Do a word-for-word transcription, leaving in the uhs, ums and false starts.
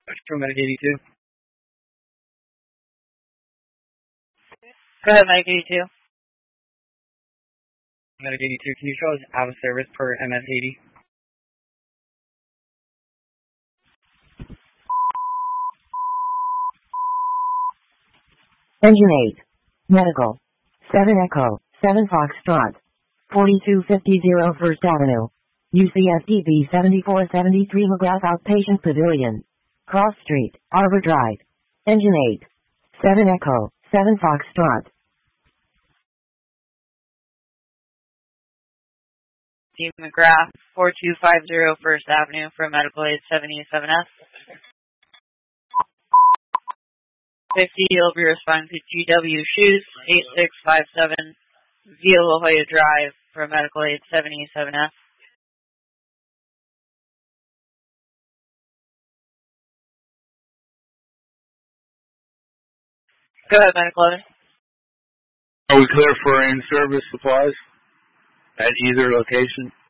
From Medic eighty-two. Go ahead, Medic eighty-two. Medic eighty-two, can you show us out of service per M S eighty? Engine eight. Medical. seven Echo, seven Foxtrot. forty-two fifty First Avenue. U C S D B seventy-four seventy-three McGrath Outpatient Pavilion. Cross Street, Arbor Drive. Engine eight. seven Echo, seven Foxtrot. Steve McGrath, four two five zero First Avenue for Medical Aid seventy-seven F. fifty, you'll be responding to G W Shoes, eight six five seven Via La Jolla Drive for Medical Aid seventy-seven F. Go ahead, Medical Aid. Are we clear for in-service supplies at either location?